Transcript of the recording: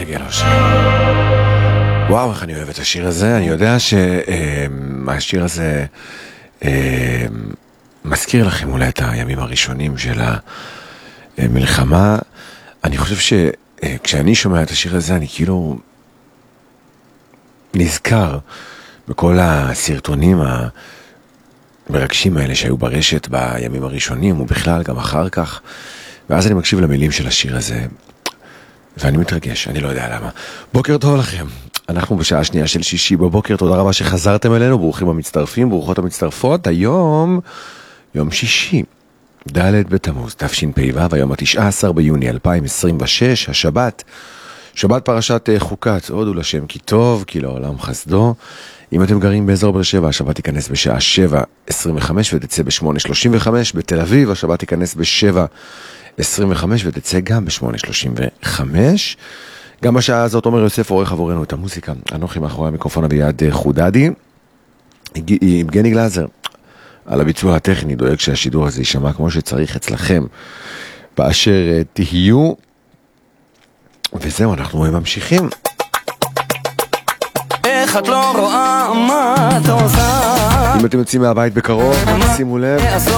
רגל אושר. וואו, איך אני אוהב את השיר הזה. אני יודע שהשיר הזה מזכיר לכם אולי את הימים הראשונים של המלחמה. אני חושב שכשאני שומע את השיר הזה אני כאילו נזכר בכל הסרטונים המרגשים האלה שהיו ברשת בימים הראשונים ובכלל גם אחר כך, ואז אני מקשיב למילים של השיר הזה ואני מתרגש, אני לא יודע למה. בוקר טוב לכם, אנחנו בשעה שנייה של שישי בבוקר, תודה רבה שחזרתם אלינו, ברוכים המצטרפים, ברוכות המצטרפות. היום יום שישי, ד' בתמוז תשפ"ו, היום ה-19 ביוני 2026, השבת, שבת פרשת חוקת, הודו לשם כי טוב, כי לעולם חסדו. אם אתם גרים באזור באר שבע, השבת תיכנס בשעה 7:25 ותצא ב-8:35. בתל אביב, השבת תיכנס ב-7:25 ותצא גם ב-8:35. גם בשעה הזאת עומר יוסף עורך עבורנו את המוזיקה. אנוכי מאחורי המיקרופון אביעד חודדי. יבגני גלזר על הביצוע הטכני, דואג שהשידור הזה יישמע כמו שצריך אצלכם באשר תהיו. וזהו, אנחנו ממשיכים. איך את לא רואה מה אתה עושה? אם אתם יוצאים מהבית בקרוב, שימו לב,